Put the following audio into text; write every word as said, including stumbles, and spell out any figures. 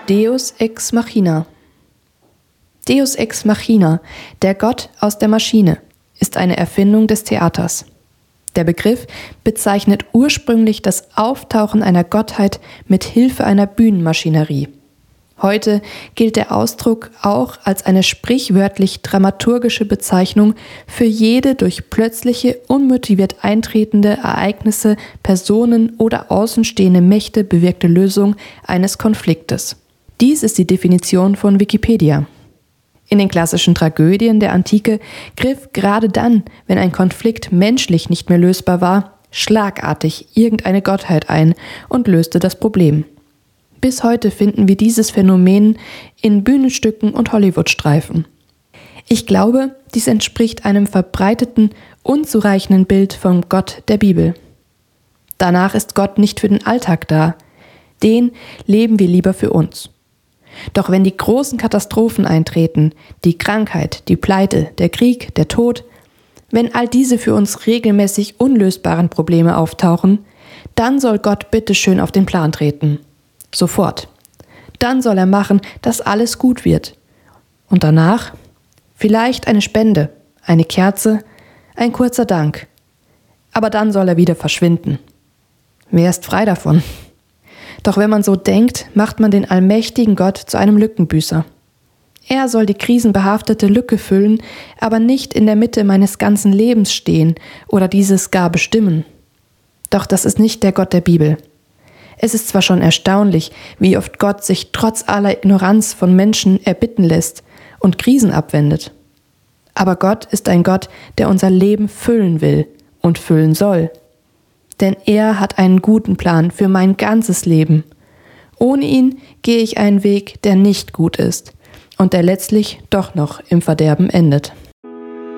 Deus ex machina. Deus ex machina, der Gott aus der Maschine, ist eine Erfindung des Theaters. Der Begriff bezeichnet ursprünglich das Auftauchen einer Gottheit mit Hilfe einer Bühnenmaschinerie. Heute gilt der Ausdruck auch als eine sprichwörtlich dramaturgische Bezeichnung für jede durch plötzliche, unmotiviert eintretende Ereignisse, Personen oder außenstehende Mächte bewirkte Lösung eines Konfliktes. Dies ist die Definition von Wikipedia. In den klassischen Tragödien der Antike griff gerade dann, wenn ein Konflikt menschlich nicht mehr lösbar war, schlagartig irgendeine Gottheit ein und löste das Problem. Bis heute finden wir dieses Phänomen in Bühnenstücken und Hollywood-Streifen. Ich glaube, dies entspricht einem verbreiteten, unzureichenden Bild vom Gott der Bibel. Danach ist Gott nicht für den Alltag da. Den leben wir lieber für uns. Doch wenn die großen Katastrophen eintreten, die Krankheit, die Pleite, der Krieg, der Tod, wenn all diese für uns regelmäßig unlösbaren Probleme auftauchen, dann soll Gott bitteschön auf den Plan treten. Sofort. Dann soll er machen, dass alles gut wird. Und danach vielleicht eine Spende, eine Kerze, ein kurzer Dank. Aber dann soll er wieder verschwinden. Wer ist frei davon? Doch wenn man so denkt, macht man den allmächtigen Gott zu einem Lückenbüßer. Er soll die krisenbehaftete Lücke füllen, aber nicht in der Mitte meines ganzen Lebens stehen oder dieses gar bestimmen. Doch das ist nicht der Gott der Bibel. Es ist zwar schon erstaunlich, wie oft Gott sich trotz aller Ignoranz von Menschen erbitten lässt und Krisen abwendet. Aber Gott ist ein Gott, der unser Leben füllen will und füllen soll. Denn er hat einen guten Plan für mein ganzes Leben. Ohne ihn gehe ich einen Weg, der nicht gut ist und der letztlich doch noch im Verderben endet.